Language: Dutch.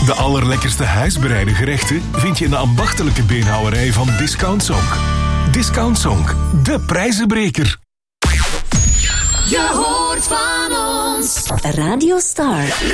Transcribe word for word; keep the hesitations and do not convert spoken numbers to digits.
De allerlekkerste huisbereide gerechten vind je in de ambachtelijke beenhouwerij van Discount Zonk. Discount Zonk, de prijzenbreker. Je hoort van ons. Radio Star.